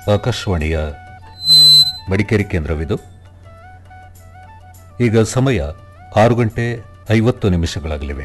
ಆಕಾಶವಾಣಿಯ ಮಡಿಕೇರಿ ಕೇಂದ್ರವಿದು. ಈಗ ಸಮಯ 6:50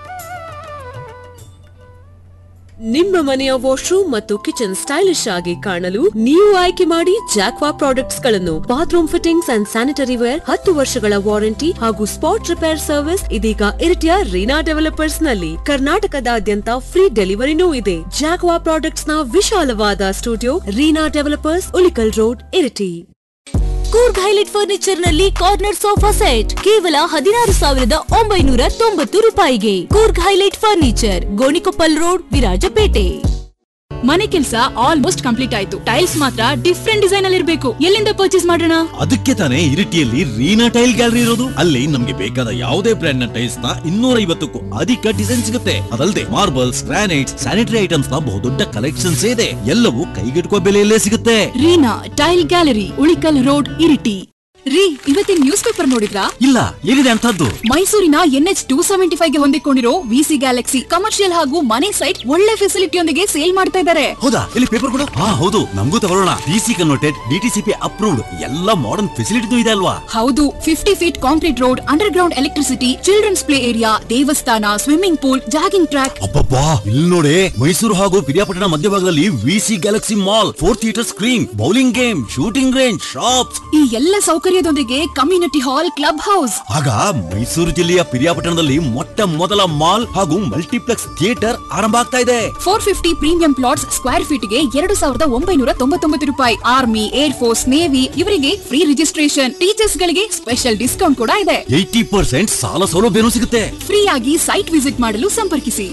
ನಿಮ್ಮ ಮನೆಯ ವಾಶ್ರೂಮ್ ಮತ್ತು ಕಿಚನ್ ಸ್ಟೈಲಿಶ್ ಆಗಿ ಕಾಣಲು ನೀವು ಆಯ್ಕೆ ಮಾಡಿ ಜಾಕ್ವಾ ಪ್ರಾಡಕ್ಟ್ಸ್ ಗಳನ್ನು. Bathroom fittings and sanitary wear, 10 ವರ್ಷಗಳ ವಾರಂಟಿ ಹಾಗೂ ಸ್ಪಾಟ್ ರಿಪೇರ್ ಸರ್ವಿಸ್ ಇದೀಗ ಇರಿಟಿಯ ರೀನಾ ಡೆವಲಪರ್ಸ್ ನಲ್ಲಿ. ಕರ್ನಾಟಕದಾದ್ಯಂತ ಫ್ರೀ ಡೆಲಿವರಿನೂ ಇದೆ. ಜಾಕ್ವಾ ಪ್ರಾಡಕ್ಟ್ಸ್ ನ ವಿಶಾಲವಾದ studio, Reena developers, Ulikkal road, Iritty. Coorg highlight furniture ನಲ್ಲಿ ಕಾರ್ನರ್ ಸೋಫಾ ಸೆಟ್ ಕೇವಲ 16,990 ರೂಪಾಯಿಗೆ. Coorg highlight furniture, Gonikoppal road, Virajpet. ಮನೆ ಕೆಲಸ ಆಲ್ಮೋಸ್ಟ್ ಕಂಪ್ಲೀಟ್ ಆಯ್ತು. ಟೈಲ್ಸ್ ಮಾತ್ರ ಡಿಫ್ರೆಂಟ್ ಡಿಸೈನ್ ಅಲ್ಲಿ ಇರಬೇಕು. ಎಲ್ಲಿಂದ ಪರ್ಚೇಸ್ ಮಾಡೋಣ? ಅದಕ್ಕೆ ತಾನೇ ಇರಿಟಿಯಲ್ಲಿ ರೀನಾ ಟೈಲ್ ಗ್ಯಾಲರಿ ಇರೋದು. ಅಲ್ಲಿ ನಮ್ಗೆ ಬೇಕಾದ ಯಾವುದೇ ಬ್ರ್ಯಾಂಡ್ ನ ಟೈಲ್ಸ್ ನ 250ಕ್ಕೂ ಅಧಿಕ ಡಿಸೈನ್ ಸಿಗುತ್ತೆ. ಅದಲ್ಲದೆ ಮಾರ್ಬಲ್ಸ್, ಗ್ರಾನೈಟ್ಸ್, ಸ್ಯಾನಿಟರಿ ಐಟಮ್ಸ್ ನ ಬಹುದೊಡ್ಡ ಕಲೆಕ್ಷನ್ಸ್ ಇದೆ. ಎಲ್ಲವೂ ಕೈಗೆಟುಕುವ ಬೆಲೆಯಲ್ಲೇ ಸಿಗುತ್ತೆ. Reena tail gallery, Ulikkal road, Iritty. ರೀ, ಇವತ್ತಿನ ನ್ಯೂಸ್ ಪೇಪರ್ ನೋಡಿದ್ರಾ? ಇಲ್ಲ, ಏನಿದೆ ಅಂತದ್ದು? ಮೈಸೂರಿನ NH 275 ಗೆ ಹೊಂದಿಕೊಂಡಿರೋ VC ಗ್ಯಾಲಕ್ಸಿ ಕಮರ್ಷಿಯಲ್ ಹಾಗೂ ಮನೆ ಸೈಟ್ ಒಳ್ಳೆ ಫೆಸಿಲಿಟಿಯೊಂದಿಗೆ ಸೇಲ್ ಮಾಡ್ತಾ ಇದ್ದಾರೆ. ಹೌದಾ? ಇಲ್ಲಿ ಪೇಪರ್ ಕೂಡ? ಹೌದು, ನಮಗೂ ತಗೊಳ್ಳೋಣ. DC ಕನ್ವರ್ಟೆಡ್, DTCP ಅಪ್ರೂವ್ಡ್, ಎಲ್ಲ ಮಾಡರ್ನ್ ಫೆಸಿಲಿಟಿ ಇದೆ ಅಲ್ವಾ? ಹೌದು, 50 feet concrete road, under ground electricity, children's play area, ದೇವಸ್ಥಾನ, ಸ್ವಿಮ್ಮಿಂಗ್ ಪೂಲ್, ಜಾಗಿಂಗ್ ಟ್ರ್ಯಾಕ್. ಅಬ್ಬಬ್ಬಾ, ಇಲ್ಲಿ ನೋಡಿ, ಮೈಸೂರು ಹಾಗೂ ಪಿರಿಯಾಪಟ್ಟಣ ಮಧ್ಯಭಾಗದಲ್ಲಿ VC Galaxy mall, 4 theatre screen, bowling game, shooting range, shops, ಈ ಎಲ್ಲ ಸೌಕರ್ಯದೊಂದಿಗೆ ಕಮ್ಯುನಿಟಿ ಹಾಲ್, ಕ್ಲಬ್ ಹೌಸ್. ಆಗ ಮೈಸೂರು ಜಿಲ್ಲೆಯ ಪಿರಿಯಾಪಟ್ಟಣದಲ್ಲಿ ಮೊಟ್ಟ ಮೊದಲ ಮಾಲ್ ಹಾಗೂ ಮಲ್ಟಿಪ್ಲೆಕ್ಸ್ ಥಿಯೇಟರ್ ಆರಂಭ ಆಗ್ತಾ ಇದೆ. 450 ಪ್ರೀಮಿಯಂ ಪ್ಲಾಟ್ಸ್ ಸ್ಕ್ವೇರ್ ಫೀಟ್ ಗೆ 2,999 ರೂಪಾಯಿ. ಆರ್ಮಿ, ಏರ್ ಫೋರ್ಸ್, ನೇವಿ ಇವರಿಗೆ ಫ್ರೀ ರಿಜಿಸ್ಟ್ರೇಷನ್. ಟೀಚರ್ಸ್ ಗಳಿಗೆ ಸ್ಪೆಷಲ್ ಡಿಸ್ಕೌಂಟ್ ಕೂಡ ಇದೆ. 80% ಸಾಲ ಸೌಲಭ್ಯನೂ ಸಿಗುತ್ತೆ. ಫ್ರೀ ಆಗಿ ಸೈಟ್ ವಿಸಿಟ್ ಮಾಡಲು ಸಂಪರ್ಕಿಸಿ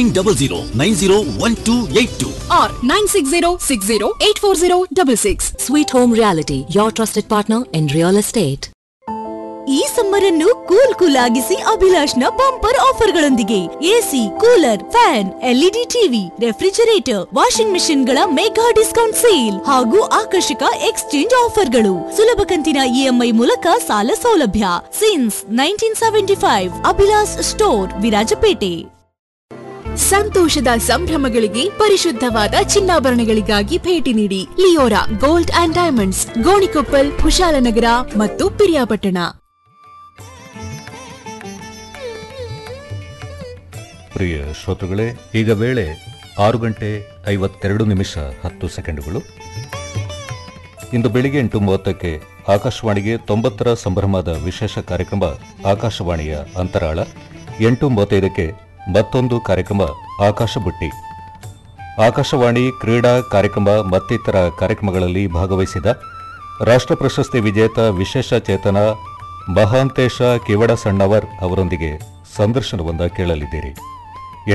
9900901282 or 9606084066. Sweet Home Reality, your trusted partner in real estate. ಈ ಸಮ್ಮರ್ ಅನ್ನು cool ಆಗಿಸಿ ಅಭಿಲಾಷ್ನ bumper ಆಫರ್ಗಳೊಂದಿಗೆ. AC, cooler, fan, LED TV, refrigerator, washing machine ಗಳ ಮೆಗಾ ಡಿಸ್ಕೌಂಟ್ ಸೇಲ್ ಹಾಗೂ ಆಕರ್ಷಕ ಎಕ್ಸ್ಚೇಂಜ್ ಆಫರ್ಗಳು. ಸುಲಭ ಕಂತಿನ EMI ಮೂಲಕ ಸಾಲ ಸೌಲಭ್ಯ. Since 1975 Abhilash store, Virajpet. ಸಂತೋಷದ ಸಂಭ್ರಮಗಳಿಗೆ ಪರಿಶುದ್ಧವಾದ ಚಿನ್ನಾಭರಣಗಳಿಗಾಗಿ ಭೇಟಿ ನೀಡಿ Leora gold and diamonds, Gonikoppal, Kushalnagar ಮತ್ತು ಪಿರಿಯಾಪಟ್ಟಣ. ಪ್ರಿಯ ಶ್ರೋತೃಗಳೇ, ಈಗ ವೇಳೆ 6:52 ಇಂದು ಬೆಳಿಗ್ಗೆ 8:30 ಆಕಾಶವಾಣಿಗೆ 90ರ ಸಂಭ್ರಮದ ವಿಶೇಷ ಕಾರ್ಯಕ್ರಮ ಆಕಾಶವಾಣಿಯ ಅಂತರಾಳ. 8:35 ಮತ್ತೊಂದು ಕಾರ್ಯಕ್ರಮ ಆಕಾಶ ಬುಟ್ಟಿ. ಆಕಾಶವಾಣಿ ಕ್ರೀಡಾ ಕಾರ್ಯಕ್ರಮ ಮತ್ತಿತರ ಕಾರ್ಯಕ್ರಮಗಳಲ್ಲಿ ಭಾಗವಹಿಸಿದ ರಾಷ್ಟ್ರ ಪ್ರಶಸ್ತಿ ವಿಜೇತ ವಿಶೇಷ ಚೇತನ ಮಹಾಂತೇಶ ಕಿವಡ ಸಣ್ಣವರ್ ಅವರೊಂದಿಗೆ ಸಂದರ್ಶನವೊಂದ ಕೇಳಲಿದ್ದೀರಿ.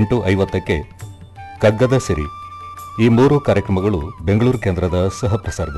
8:50 ಕಗ್ಗದ ಸಿರಿ. ಈ 3 ಕಾರ್ಯಕ್ರಮಗಳು ಬೆಂಗಳೂರು ಕೇಂದ್ರದ ಸಹ ಪ್ರಸಾರದಲ್ಲಿ.